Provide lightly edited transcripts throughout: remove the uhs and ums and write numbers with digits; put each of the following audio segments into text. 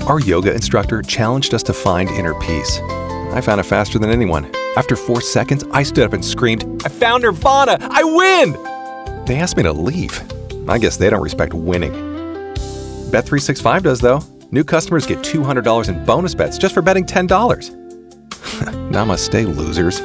Our yoga instructor challenged us to find inner peace. I found it faster than anyone. After 4 seconds, I stood up and screamed, "I found Nirvana! I win!" They asked me to leave. I guess they don't respect winning. Bet365 does, though. New customers get $200 in bonus bets just for betting $10. Namaste, losers.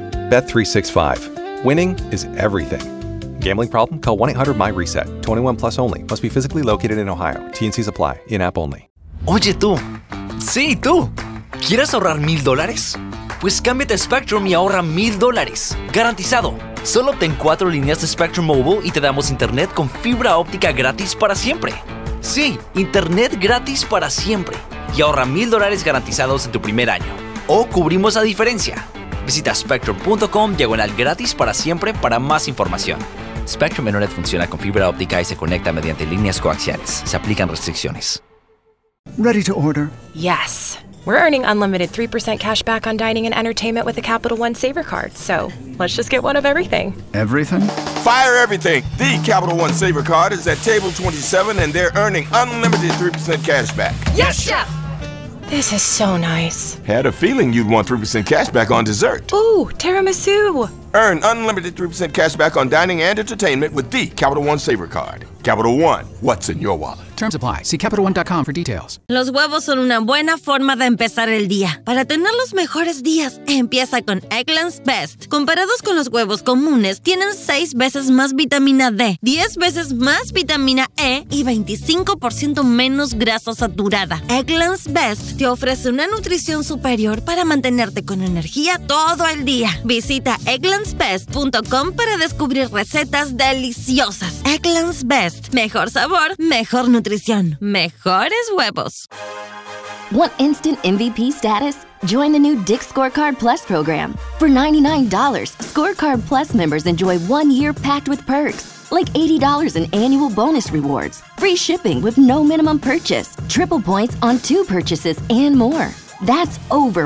Bet365. Winning is everything. Gambling problem? Call 1-800-MY-RESET. 21 plus only. Must be physically located in Ohio. T&Cs apply. In-app only. Oye tú. Sí, tú. ¿Quieres ahorrar $1,000? Pues cámbiate a Spectrum y ahorra $1,000. Garantizado. Solo obtén 4 líneas de Spectrum Mobile y te damos internet con fibra óptica gratis para siempre. Sí, internet gratis para siempre. Y ahorra $1,000 garantizados en tu primer año. O cubrimos la diferencia. Visita spectrum.com/gratis para siempre para más información. Spectrum Internet funciona con fibra óptica y se conecta mediante líneas coaxiales. Se aplican restricciones. Ready to order? Yes. We're earning unlimited 3% cash back on dining and entertainment with the Capital One Saver Card, so let's just get one of everything. Everything? Fire everything! The Capital One Saver Card is at table 27 and they're earning unlimited 3% cash back. Yes, Chef! This is so nice. Had a feeling you'd want 3% cash back on dessert. Ooh, tiramisu! Earn unlimited 3% cash back on dining and entertainment with the Capital One Saver Card. Capital One, what's in your wallet? Terms apply. See CapitalOne.com for details. Los huevos son una buena forma de empezar el día. Para tener los mejores días, empieza con Eggland's Best. Comparados con los huevos comunes, tienen 6 veces más vitamina D, 10 veces más vitamina E y 25% menos grasa saturada. Eggland's Best te ofrece una nutrición superior para mantenerte con energía todo el día. Visita egglandsbest.com para descubrir recetas deliciosas. Eggland's Best. Mejor sabor, mejor nutrición. Mejores huevos. Want instant MVP status? Join the new Dick's Scorecard Plus program. For $99, Scorecard Plus members enjoy 1 year packed with perks, like $80 in annual bonus rewards, free shipping with no minimum purchase, triple points on 2 purchases, and more. That's over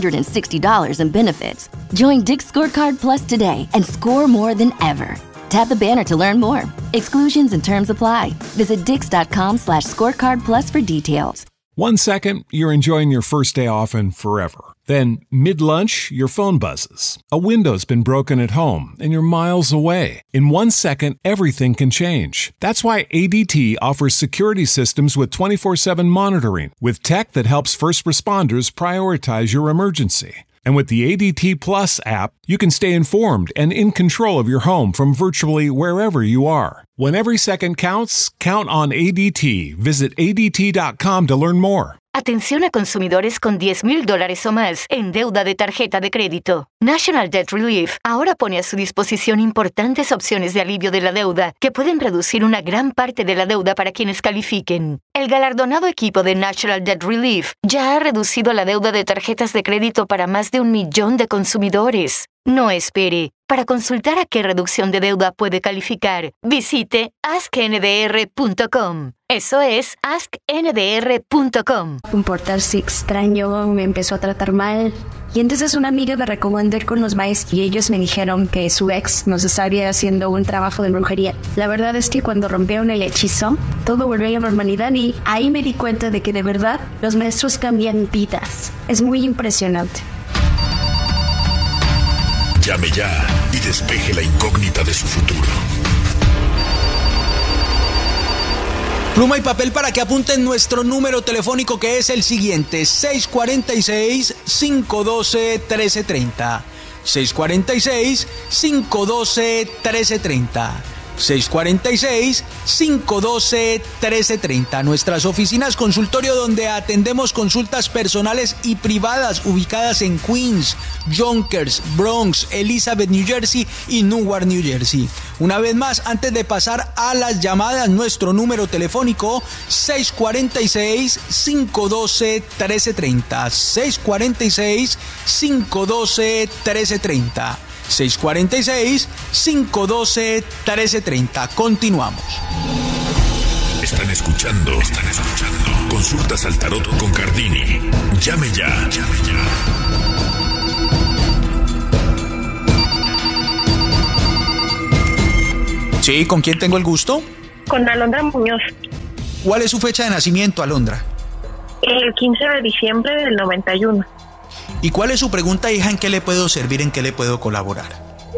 $160 in benefits. Join Dick's Scorecard Plus today and score more than ever. Tap the banner to learn more. Exclusions and terms apply. Visit Dix.com/scorecard plus for details. 1 second, you're enjoying your first day off and forever. Then, mid-lunch, your phone buzzes. A window's been broken at home and you're miles away. In 1 second, everything can change. That's why ADT offers security systems with 24/7 monitoring, with tech that helps first responders prioritize your emergency. And with the ADT Plus app, you can stay informed and in control of your home from virtually wherever you are. When every second counts, count on ADT. Visit ADT.com to learn more. Atención a consumidores con $10,000 o más en deuda de tarjeta de crédito. National Debt Relief ahora pone a su disposición importantes opciones de alivio de la deuda que pueden reducir una gran parte de la deuda para quienes califiquen. El galardonado equipo de National Debt Relief ya ha reducido la deuda de tarjetas de crédito para más de 1 millón de consumidores. No espere. Para consultar a qué reducción de deuda puede calificar, visite askndr.com. Eso es askndr.com. No importa si extraño, me empezó a tratar mal. Y entonces una amiga me recomendó ir con los maestros y ellos me dijeron que su ex nos estaría haciendo un trabajo de brujería. La verdad es que cuando rompieron el hechizo, todo volvió a la normalidad y ahí me di cuenta de que de verdad los maestros cambian vidas. Es muy impresionante. Llame ya y despeje la incógnita de su futuro. Pluma y papel para que apunten nuestro número telefónico, que es el siguiente: 646-512-1330. 646-512-1330. 646-512-1330. Nuestras oficinas consultorio, donde atendemos consultas personales y privadas, ubicadas en Queens, Yonkers, Bronx, Elizabeth, New Jersey y Newark, New Jersey. Una vez más, antes de pasar a las llamadas, nuestro número telefónico: 646-512-1330. 646-512-1330. 646-512-1330. Continuamos. Están escuchando. Consultas al tarot con Cardini. Llame ya. Sí, ¿con quién tengo el gusto? Con Alondra Muñoz. ¿Cuál es su fecha de nacimiento, Alondra? El 15 de diciembre del 91. ¿Y cuál es su pregunta, hija? ¿En qué le puedo servir? ¿En qué le puedo colaborar?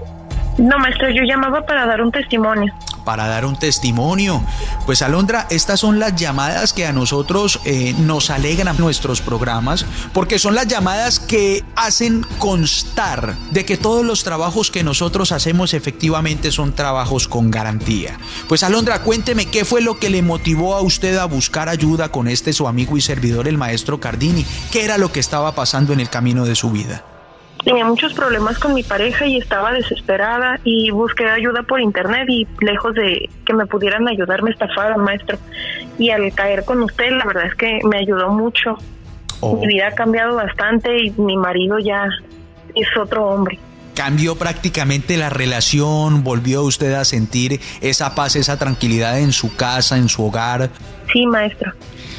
No, maestro, yo llamaba para dar un testimonio. Para dar un testimonio. Pues Alondra, estas son las llamadas que a nosotros nos alegran nuestros programas, porque son las llamadas que hacen constar de que todos los trabajos que nosotros hacemos efectivamente son trabajos con garantía. Pues Alondra, cuénteme qué fue lo que le motivó a usted a buscar ayuda con su amigo y servidor, el maestro Cardini. ¿Qué era lo que estaba pasando en el camino de su vida? Tenía muchos problemas con mi pareja y estaba desesperada y busqué ayuda por internet y lejos de que me pudieran ayudar me estafaron, maestro. Y al caer con usted, la verdad es que me ayudó mucho. Mi vida ha cambiado bastante y mi marido ya es otro hombre. ¿Cambió prácticamente la relación? ¿Volvió usted a sentir esa paz, esa tranquilidad en su casa, en su hogar? Sí, maestro.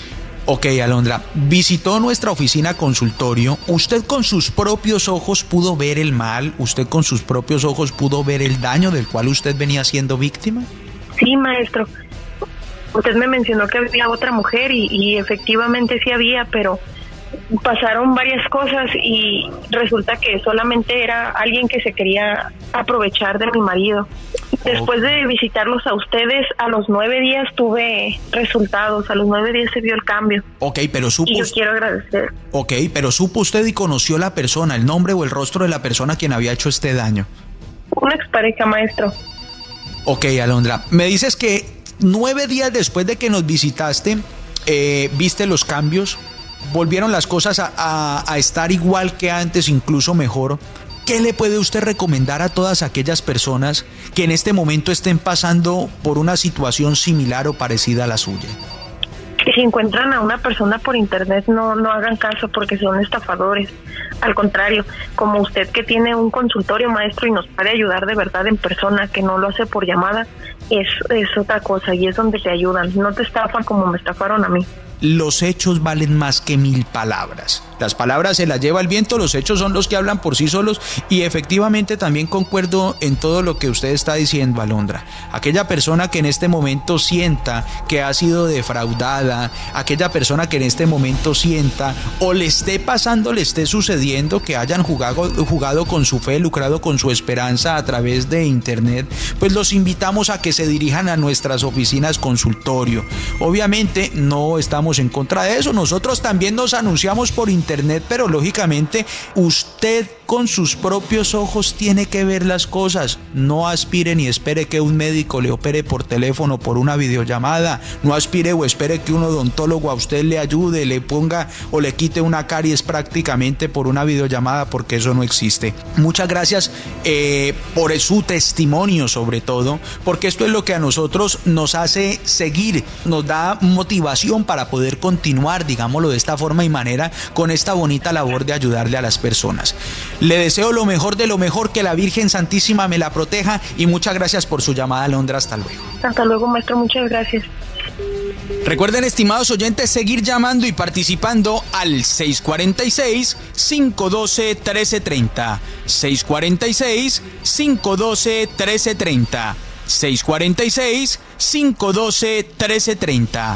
Ok, Alondra, visitó nuestra oficina consultorio. ¿Usted con sus propios ojos pudo ver el mal? ¿Usted con sus propios ojos pudo ver el daño del cual usted venía siendo víctima? Sí, maestro. Usted me mencionó que había otra mujer y efectivamente sí había, pero pasaron varias cosas y resulta que solamente era alguien que se quería aprovechar de mi marido. Después de visitarlos a ustedes, a los 9 días tuve resultados, a los 9 días se vio el cambio. Ok, pero supo... Y yo quiero agradecer. Ok, pero supo usted y conoció la persona, el nombre o el rostro de la persona a quien había hecho este daño. Una expareja, maestro. Ok, Alondra, me dices que 9 días después de que nos visitaste, viste los cambios, volvieron las cosas a estar igual que antes, incluso mejor. ¿Qué le puede usted recomendar a todas aquellas personas que en este momento estén pasando por una situación similar o parecida a la suya? Que si encuentran a una persona por internet no hagan caso porque son estafadores. Al contrario, como usted que tiene un consultorio, maestro, y nos puede ayudar de verdad en persona, que no lo hace por llamada, es otra cosa y es donde te ayudan. No te estafan como me estafaron a mí. Los hechos valen más que 1000 palabras. Las palabras se las lleva el viento, los hechos son los que hablan por sí solos y efectivamente también concuerdo en todo lo que usted está diciendo, Alondra. Aquella persona que en este momento sienta que ha sido defraudada, aquella persona que en este momento sienta o le esté pasando, le esté sucediendo que hayan jugado con su fe, lucrado con su esperanza a través de internet, pues los invitamos a que se dirijan a nuestras oficinas consultorio. Obviamente no estamos en contra de eso, nosotros también nos anunciamos por internet, pero lógicamente usted con sus propios ojos tiene que ver las cosas. No aspire ni espere que un médico le opere por teléfono, por una videollamada. No aspire o espere que un odontólogo a usted le ayude, le ponga o le quite una caries prácticamente por una videollamada, porque eso no existe. Muchas gracias por su testimonio, sobre todo, porque esto es lo que a nosotros nos hace seguir, nos da motivación para poder continuar, digámoslo de esta forma y manera, con esta bonita labor de ayudarle a las personas. Le deseo lo mejor de lo mejor, que la Virgen Santísima me la proteja y muchas gracias por su llamada, Alondra. Hasta luego. Hasta luego, maestro, muchas gracias. Recuerden, estimados oyentes, seguir llamando y participando al 646-512-1330. 646-512-1330. 646-512-1330.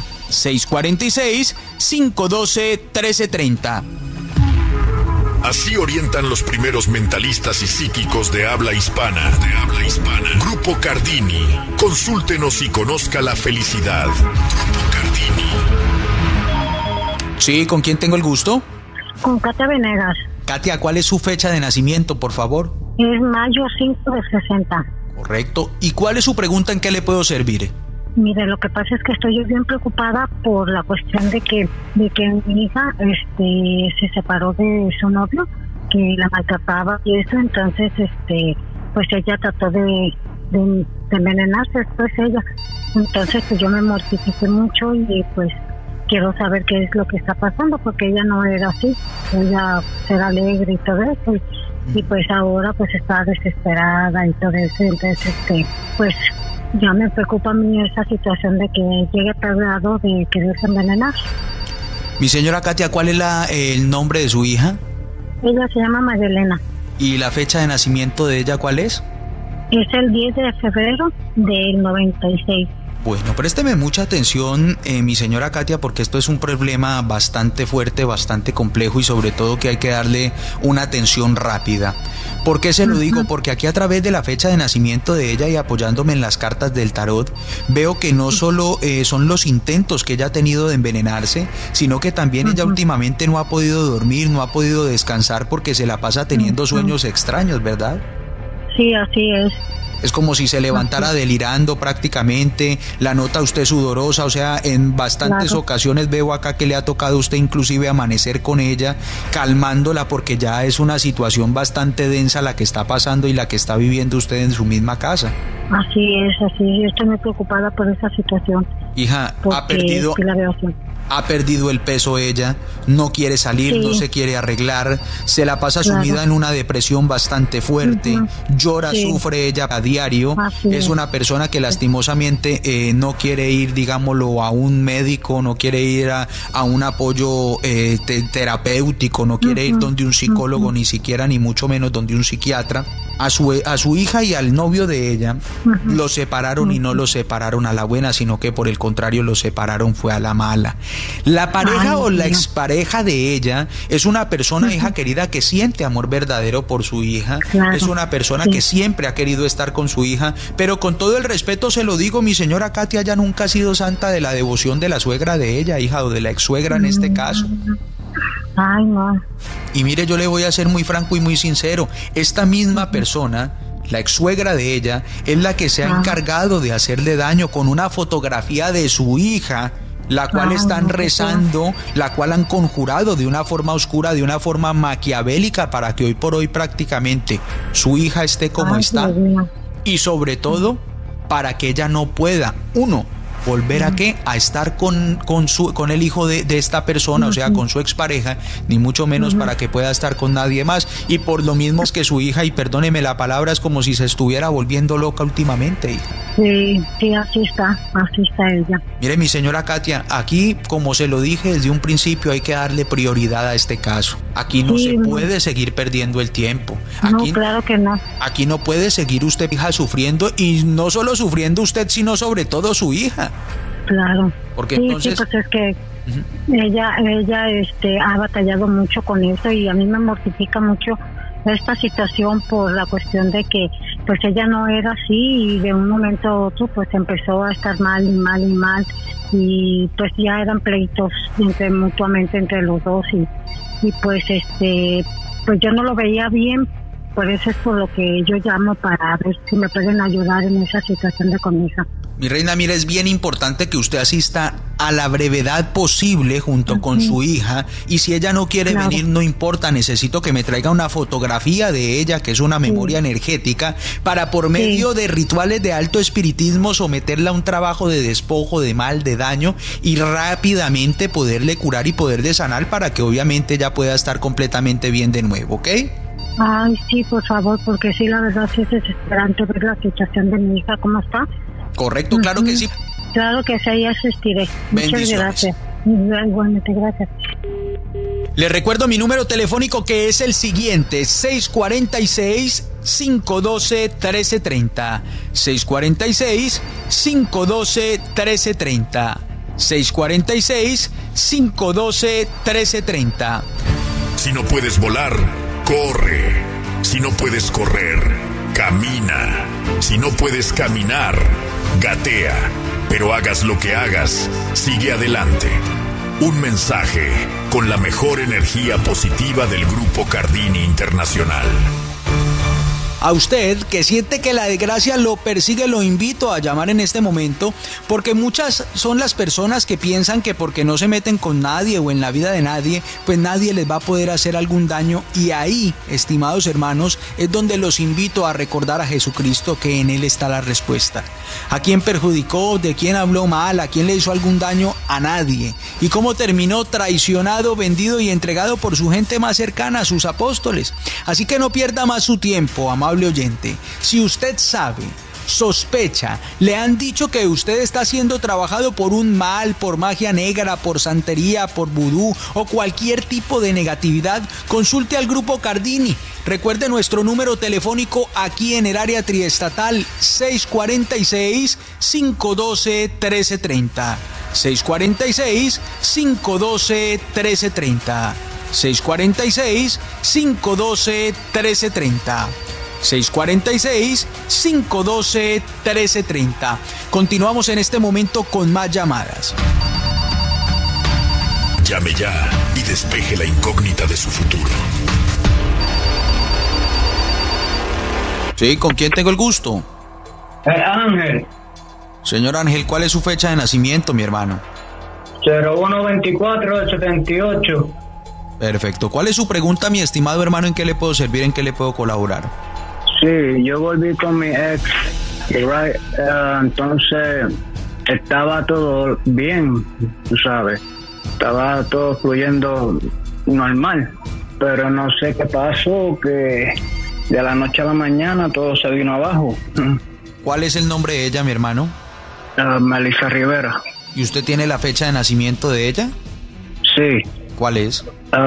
646-512-1330. Así orientan los primeros mentalistas y psíquicos de habla hispana. Grupo Cardini. Consúltenos y conozca la felicidad. Grupo Cardini. Sí, ¿con quién tengo el gusto? Con Katia Venegas. Katia, ¿cuál es su fecha de nacimiento, por favor? Es mayo 5 de 60. Correcto. ¿Y cuál es su pregunta? ¿En qué le puedo servir? Mire, lo que pasa es que estoy bien preocupada por la cuestión de que mi hija se separó de su novio, que la maltrataba y eso. Entonces pues ella trató de envenenarse después ella. Entonces pues yo me mortifiqué mucho y pues quiero saber qué es lo que está pasando, porque ella no era así, ella era alegre y todo eso, y pues ahora pues está desesperada y todo eso. Entonces pues ya me preocupa a mí esa situación de que llegue a tal grado de quererse envenenar. Mi señora Katia, ¿cuál es el nombre de su hija? Ella se llama Magdalena. ¿Y la fecha de nacimiento de ella cuál es? Es el 10 de febrero del 96. Bueno, présteme mucha atención, mi señora Katia, porque esto es un problema bastante fuerte, bastante complejo y sobre todo que hay que darle una atención rápida. ¿Por qué se lo digo? Porque aquí a través de la fecha de nacimiento de ella y apoyándome en las cartas del tarot, veo que no solo son los intentos que ella ha tenido de envenenarse, sino que también ella últimamente no ha podido dormir, no ha podido descansar porque se la pasa teniendo sueños extraños, ¿verdad? Sí, así es. Es como si se levantara delirando prácticamente, la nota usted sudorosa, o sea, en bastantes ocasiones veo acá que le ha tocado a usted inclusive amanecer con ella, calmándola porque ya es una situación bastante densa la que está pasando y la que está viviendo usted en su misma casa. Así es, yo estoy muy preocupada por esa situación. Hija, ha perdido el peso ella, no quiere salir, no se quiere arreglar, se la pasa sumida en una depresión bastante fuerte, llora, sufre ella a diario, es una persona que lastimosamente no quiere ir, digámoslo, a un médico, no quiere ir a un apoyo terapéutico, no quiere ir donde un psicólogo, ni siquiera, ni mucho menos donde un psiquiatra. A su hija y al novio de ella los separaron y no los separaron a la buena, sino que por el contrario los separaron fue a la mala. La pareja o la expareja de ella es una persona, hija querida, que siente amor verdadero por su hija, es una persona que siempre ha querido estar con su hija, pero con todo el respeto se lo digo, mi señora Katia ya nunca ha sido santa de la devoción de la suegra de ella, hija, o de la ex suegra en este caso. Ay, no. Y mire, yo le voy a ser muy franco y muy sincero, esta misma persona, la ex suegra de ella, es la que se ha encargado de hacerle daño con una fotografía de su hija, la cual están rezando, la cual han conjurado de una forma oscura, de una forma maquiavélica, para que hoy por hoy prácticamente su hija esté como está, y sobre todo para que ella no pueda, volver a estar con el hijo de esta persona, o sea, con su expareja, ni mucho menos para que pueda estar con nadie más, y por lo mismo es que su hija, y perdóneme la palabra, es como si se estuviera volviendo loca últimamente, hija. Sí, así está ella. Mire, mi señora Katia, aquí, como se lo dije desde un principio, hay que darle prioridad a este caso. Aquí no se puede seguir perdiendo el tiempo. Aquí, no, claro que no. Aquí no puede seguir usted, hija, sufriendo, y no solo sufriendo usted, sino sobre todo su hija. Claro. Porque entonces... Sí, pues es que ella ha batallado mucho con eso, y a mí me mortifica mucho esta situación por la cuestión de que pues ella no era así, y de un momento a otro pues empezó a estar mal, y pues ya eran pleitos mutuamente entre los dos, y pues pues yo no lo veía bien. Por eso es por lo que yo llamo, para ver si me pueden ayudar en esa situación de con mi hija. Mi reina, mire, es bien importante que usted asista a la brevedad posible junto con su hija, y si ella no quiere venir, no importa, necesito que me traiga una fotografía de ella, que es una memoria energética, para por medio de rituales de alto espiritismo someterla a un trabajo de despojo, de mal, de daño, y rápidamente poderle curar y poderle sanar, para que obviamente ella pueda estar completamente bien de nuevo, ¿ok? Ay, sí, por favor, porque sí, la verdad sí es desesperante ver la situación de mi hija, ¿cómo está? Correcto, claro que sí. Claro que sí, ya asistiré. Muchas gracias. Igualmente, gracias. Le recuerdo mi número telefónico, que es el siguiente: 646-512-1330. 646-512-1330. 646-512-1330. Si no puedes volar, corre. Si no puedes correr, camina. Si no puedes caminar, gatea. Pero hagas lo que hagas, sigue adelante. Un mensaje con la mejor energía positiva del Grupo Cardini Internacional. A usted que siente que la desgracia lo persigue, lo invito a llamar en este momento, porque muchas son las personas que piensan que porque no se meten con nadie o en la vida de nadie, pues nadie les va a poder hacer algún daño. Y ahí, estimados hermanos, es donde los invito a recordar a Jesucristo, que en Él está la respuesta. ¿A quién perjudicó? ¿De quién habló mal? ¿A quién le hizo algún daño? A nadie. ¿Y cómo terminó? Traicionado, vendido y entregado por su gente más cercana, a sus apóstoles. Así que no pierda más su tiempo, amable oyente. Si usted sabe sospecha, le han dicho que usted está siendo trabajado por un mal, por magia negra, por santería, por vudú o cualquier tipo de negatividad, consulte al Grupo Cardini. Recuerde nuestro número telefónico aquí en el área triestatal 646-512-1330. 646-512-1330. 646-512-1330. 646-512-1330. Continuamos en este momento con más llamadas. Llame ya y despeje la incógnita de su futuro. Sí, ¿con quién tengo el gusto? Ángel. Señor Ángel, ¿cuál es su fecha de nacimiento, mi hermano? 0124-78. Perfecto. ¿Cuál es su pregunta, mi estimado hermano? ¿En qué le puedo servir? ¿En qué le puedo colaborar? Sí, yo volví con mi ex, entonces estaba todo bien, tú sabes, estaba todo fluyendo normal, pero no sé qué pasó, que de la noche a la mañana todo se vino abajo. ¿Cuál es el nombre de ella, mi hermano? Melissa Rivera. ¿Y usted tiene la fecha de nacimiento de ella? Sí. ¿Cuál es?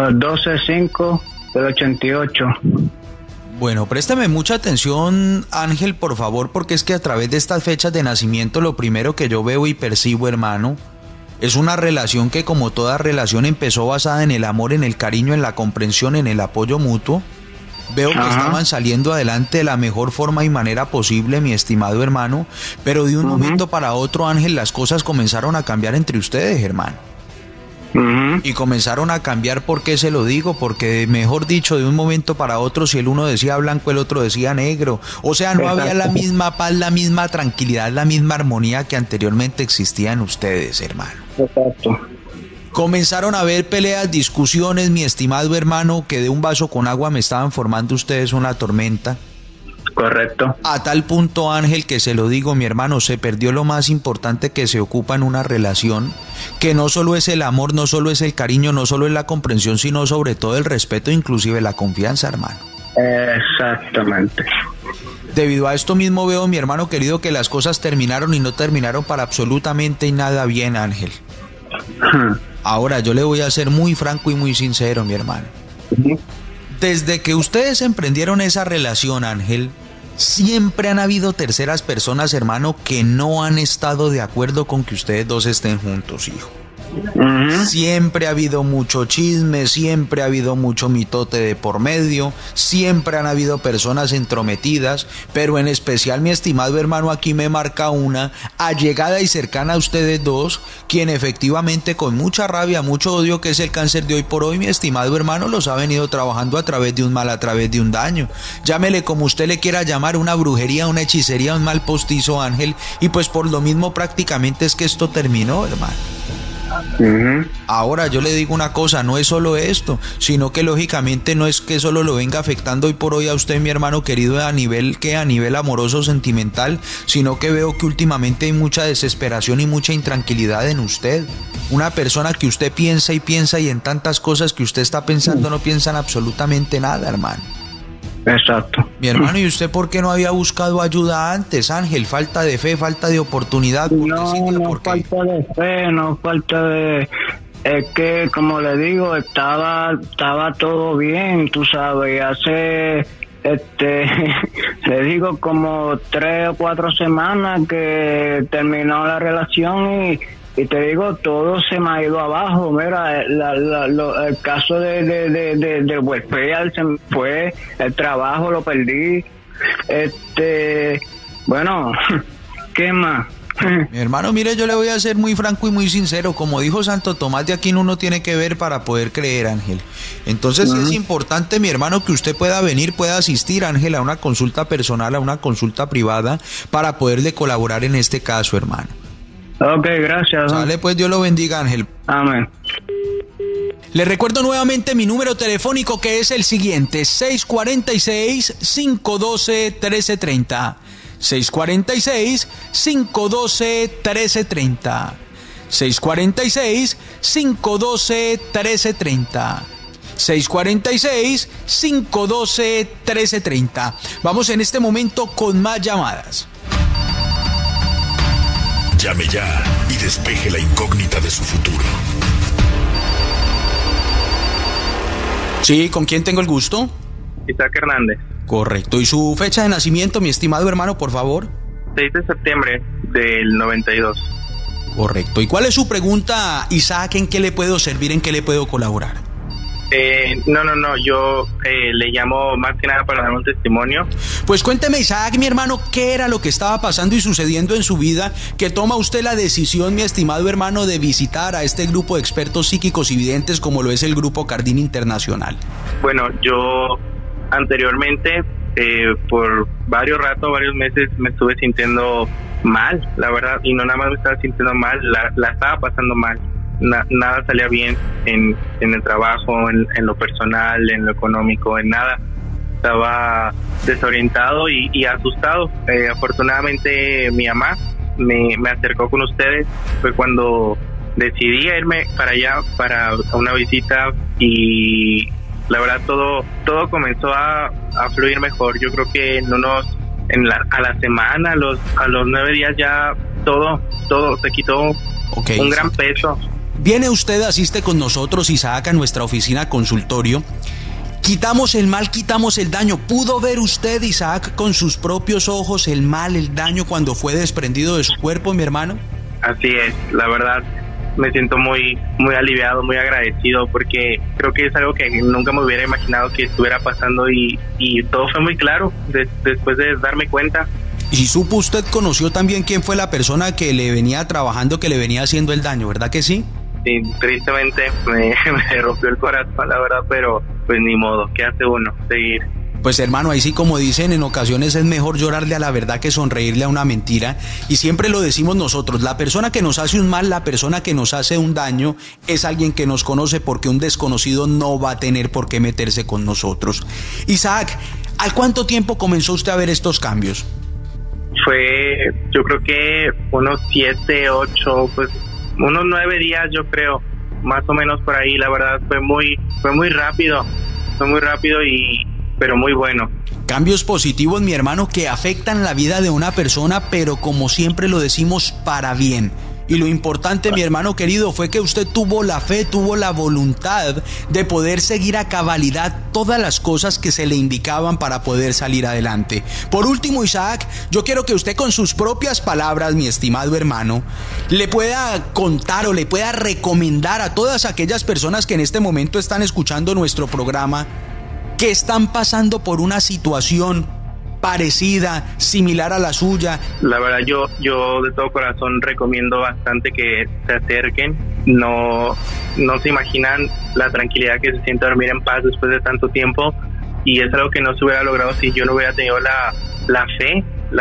12/5/88. Bueno, préstame mucha atención, Ángel, por favor, porque es que a través de estas fechas de nacimiento lo primero que yo veo y percibo, hermano, es una relación que, como toda relación, empezó basada en el amor, en el cariño, en la comprensión, en el apoyo mutuo. Veo que estaban saliendo adelante de la mejor forma y manera posible, mi estimado hermano, pero de un momento para otro, Ángel, las cosas comenzaron a cambiar entre ustedes, hermano. Y comenzaron a cambiar, ¿por qué se lo digo? Porque, mejor dicho, de un momento para otro, si el uno decía blanco, el otro decía negro. O sea, no había la misma paz, la misma tranquilidad, la misma armonía que anteriormente existía en ustedes, hermano. Exacto. Comenzaron a haber peleas, discusiones, mi estimado hermano, que de un vaso con agua me estaban formando ustedes una tormenta. Correcto. A tal punto, Ángel, que se lo digo, mi hermano, se perdió lo más importante que se ocupa en una relación, que no solo es el amor, no solo es el cariño, no solo es la comprensión, sino sobre todo el respeto, inclusive la confianza, hermano. Exactamente. Debido a esto mismo veo, mi hermano querido, que las cosas terminaron y no terminaron para absolutamente nada bien, Ángel. Ahora, yo le voy a ser muy franco y muy sincero, mi hermano. Desde que ustedes emprendieron esa relación, Ángel, siempre han habido terceras personas, hermano, que no han estado de acuerdo con que ustedes dos estén juntos, hijo. Siempre ha habido mucho chisme, siempre ha habido mucho mitote de por medio, siempre han habido personas entrometidas, pero en especial, mi estimado hermano, aquí me marca una allegada y cercana a ustedes dos, quien efectivamente con mucha rabia, mucho odio, que es el cáncer de hoy por hoy, mi estimado hermano, los ha venido trabajando a través de un mal, a través de un daño. Llámele como usted le quiera llamar, una brujería, una hechicería, un mal postizo, Ángel, y pues por lo mismo prácticamente es que esto terminó, hermano. Ahora yo le digo una cosa, no es solo esto, sino que lógicamente no es que solo lo venga afectando hoy por hoy a usted, mi hermano querido, a nivel amoroso, sentimental, sino que veo que últimamente hay mucha desesperación y mucha intranquilidad en usted. Una persona que usted piensa y en tantas cosas que usted está pensando no piensan absolutamente nada, hermano. Exacto. Mi hermano, ¿y usted por qué no había buscado ayuda antes, Ángel? ¿Falta de fe, falta de oportunidad? No falta de fe, no falta de... Es que, como le digo, estaba todo bien, tú sabes, hace... le digo como 3 o 4 semanas que terminó la relación y te digo, todo se me ha ido abajo. Mira, el caso de welfare se me fue, el trabajo lo perdí. Bueno, ¿qué más? Mi hermano, mire, yo le voy a ser muy franco y muy sincero. Como dijo Santo Tomás de Aquino, uno tiene que ver para poder creer, Ángel. Entonces es importante, mi hermano, que usted pueda venir, pueda asistir, Ángel, a una consulta personal, a una consulta privada, para poderle colaborar en este caso, hermano. Ok, gracias. Sale, pues, Dios lo bendiga, Ángel. Amén. Le recuerdo nuevamente mi número telefónico, que es el siguiente: 646-512-1330. 646-512-1330. 646-512-1330. 646-512-1330. Vamos en este momento con más llamadas. Llame ya y despeje la incógnita de su futuro. Sí, ¿con quién tengo el gusto? Isaac Hernández. Correcto. ¿Y su fecha de nacimiento, mi estimado hermano, por favor? 6 de septiembre del 92. Correcto. ¿Y cuál es su pregunta, Isaac? ¿En qué le puedo servir? ¿En qué le puedo colaborar? No, yo le llamo más que nada para dar un testimonio. Pues cuénteme, Isaac, mi hermano, ¿qué era lo que estaba pasando y sucediendo en su vida que toma usted la decisión, mi estimado hermano, de visitar a este grupo de expertos psíquicos y videntes como lo es el Grupo Cardini Internacional? Bueno, yo anteriormente, por varios meses, me estuve sintiendo mal, la verdad, y no nada más me estaba sintiendo mal, la estaba pasando mal. Nada salía bien en el trabajo, en lo personal, en lo económico, en nada. Estaba desorientado y asustado. Afortunadamente mi mamá me acercó con ustedes. Fue cuando decidí irme para allá, para una visita, y la verdad todo comenzó a fluir mejor. Yo creo que a la semana, a los 9 días ya todo se quitó. Un gran peso. Viene usted, asiste con nosotros, Isaac, a nuestra oficina consultorio. Quitamos el mal, quitamos el daño. ¿Pudo ver usted, Isaac, con sus propios ojos el mal, el daño cuando fue desprendido de su cuerpo, mi hermano? Así es, la verdad me siento muy aliviado, muy agradecido, porque creo que es algo que nunca me hubiera imaginado que estuviera pasando, y todo fue muy claro después de darme cuenta. Y supo usted, conoció también quién fue la persona que le venía trabajando, que le venía haciendo el daño, ¿verdad que sí? Sí, tristemente me rompió el corazón, la verdad, pero pues ni modo, ¿qué hace uno? Seguir. Pues hermano, ahí sí, como dicen, en ocasiones es mejor llorarle a la verdad que sonreírle a una mentira, y siempre lo decimos nosotros, la persona que nos hace un mal, la persona que nos hace un daño, es alguien que nos conoce, porque un desconocido no va a tener por qué meterse con nosotros. Isaac, ¿al cuánto tiempo comenzó usted a ver estos cambios? Fue, yo creo que unos 7, 8, pues unos 9 días, yo creo, más o menos por ahí. La verdad fue muy rápido, pero muy bueno. Cambios positivos, mi hermano, que afectan la vida de una persona, pero como siempre lo decimos, para bien. Y lo importante, mi hermano querido, fue que usted tuvo la fe, tuvo la voluntad de poder seguir a cabalidad todas las cosas que se le indicaban para poder salir adelante. Por último, Isaac, yo quiero que usted con sus propias palabras, mi estimado hermano, le pueda contar o le pueda recomendar a todas aquellas personas que en este momento están escuchando nuestro programa, que están pasando por una situación parecida, similar a la suya. La verdad, yo de todo corazón recomiendo bastante que se acerquen. No se imaginan la tranquilidad que se siente dormir en paz después de tanto tiempo, y es algo que no se hubiera logrado si yo no hubiera tenido la fe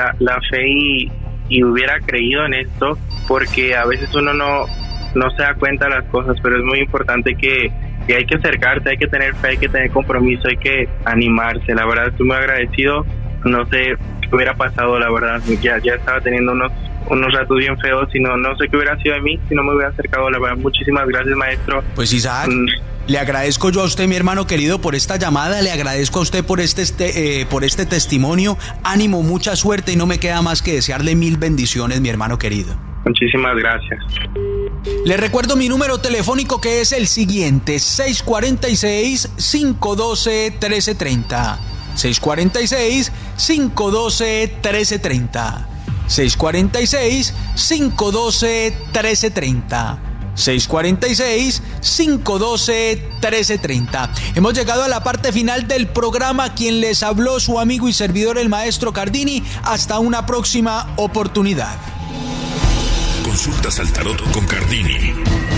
y hubiera creído en esto, porque a veces uno no se da cuenta de las cosas, pero es muy importante que hay que acercarse, hay que tener fe, hay que tener compromiso, hay que animarse. La verdad, estoy muy agradecido. No sé qué hubiera pasado, la verdad. Ya estaba teniendo unos ratos bien feos, y no sé qué hubiera sido de mí si no me hubiera acercado, la verdad. Muchísimas gracias, maestro. Pues Isaac, le agradezco yo a usted, mi hermano querido, por esta llamada, le agradezco a usted por este testimonio. Ánimo, mucha suerte, y no me queda más que desearle 1000 bendiciones, mi hermano querido. Muchísimas gracias. Le recuerdo mi número telefónico, que es el siguiente: 646-512-1330. 646-512-1330. 646-512-1330. 646-512-1330. Hemos llegado a la parte final del programa. Quien les habló, su amigo y servidor, el maestro Cardini. Hasta una próxima oportunidad. Consultas al tarot con Cardini.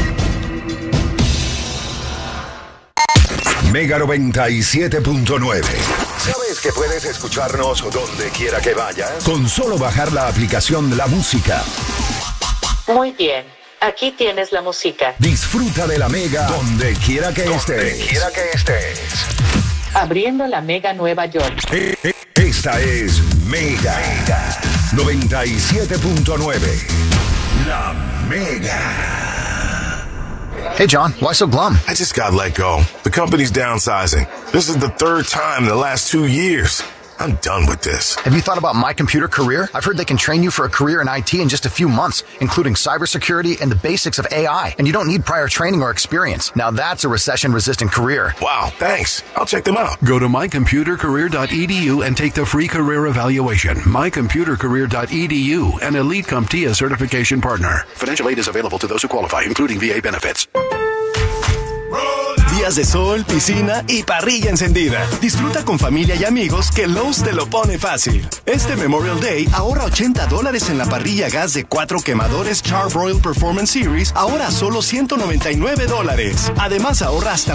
Mega 97.9. ¿Sabes que puedes escucharnos donde quiera que vayas? Con solo bajar la aplicación La Música. Muy bien, aquí tienes la música. Disfruta de la Mega donde quiera que estés. Abriendo la Mega Nueva York. Esta es Mega 97.9. La Mega. Hey, John, why so glum? I just got let go. The company's downsizing. This is the third time in the last 2 years. I'm done with this. Have you thought about My Computer Career? I've heard they can train you for a career in IT in just a few months, including cybersecurity and the basics of AI. And you don't need prior training or experience. Now that's a recession-resistant career. Wow, thanks. I'll check them out. Go to mycomputercareer.edu and take the free career evaluation. mycomputercareer.edu, an Elite CompTIA certification partner. Financial aid is available to those who qualify, including VA benefits. Días de sol, piscina y parrilla encendida. Disfruta con familia y amigos que Lowe's te lo pone fácil. Este Memorial Day ahorra $80 en la parrilla gas de 4 quemadores Char-Broil Performance Series, ahora solo $199. Además ahorra hasta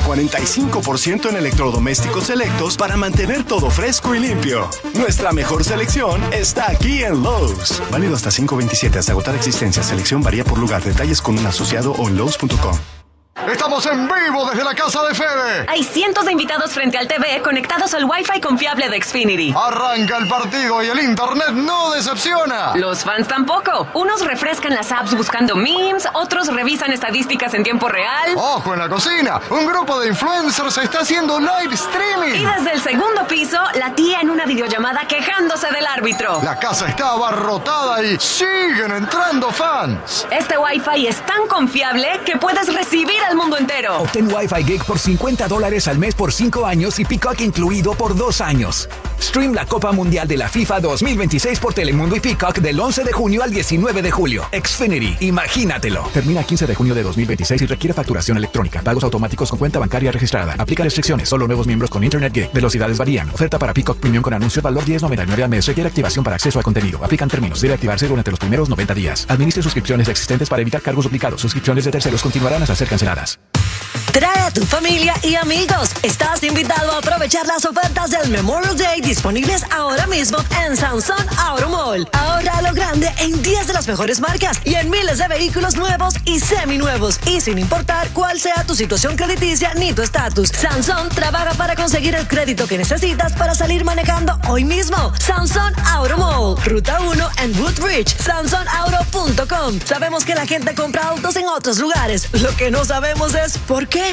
45% en electrodomésticos selectos para mantener todo fresco y limpio. Nuestra mejor selección está aquí en Lowe's. Válido hasta 5/27 hasta agotar existencia. Selección varía por lugar. Detalles con un asociado o en Lowe's.com. Estamos en vivo desde la casa de Fede. Hay cientos de invitados frente al TV conectados al Wi-Fi confiable de Xfinity. Arranca el partido y el internet no decepciona. Los fans tampoco. Unos refrescan las apps buscando memes, otros revisan estadísticas en tiempo real. ¡Ojo en la cocina! Un grupo de influencers está haciendo live streaming. Y desde el segundo piso, la tía en una videollamada quejándose del árbitro. La casa está abarrotada y siguen entrando fans. Este Wi-Fi es tan confiable que puedes recibir al mundo entero. Obtén Wi-Fi Gig por $50 al mes por 5 años y Peacock incluido por 2 años. Stream la Copa Mundial de la FIFA 2026 por Telemundo y Peacock del 11 de junio al 19 de julio. Xfinity, imagínatelo. Termina 15 de junio de 2026 y requiere facturación electrónica. Pagos automáticos con cuenta bancaria registrada. Aplica restricciones. Solo nuevos miembros con Internet Gig. Velocidades varían. Oferta para Peacock Premium con anuncio. Valor $10.99 al mes. Requiere activación para acceso a contenido. Aplican términos. Debe activarse durante los primeros 90 días. Administre suscripciones existentes para evitar cargos duplicados. Suscripciones de terceros continuarán hasta ser canceladas. Trae a tu familia y amigos. Estás invitado a aprovechar las ofertas del Memorial Day disponibles ahora mismo en Sansón Auto Mall. Ahorra a lo grande en 10 de las mejores marcas y en miles de vehículos nuevos y seminuevos. Y sin importar cuál sea tu situación crediticia ni tu estatus, Sansón trabaja para conseguir el crédito que necesitas para salir manejando hoy mismo. Sansón Auto Mall, Ruta 1 en Woodbridge, sansonauto.com. Sabemos que la gente compra autos en otros lugares. Lo que no sabemos es por qué.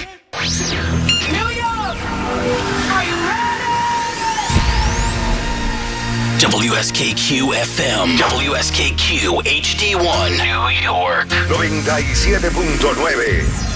New York, are you ready? WSKQ FM, WSKQ HD1, New York. 97.9.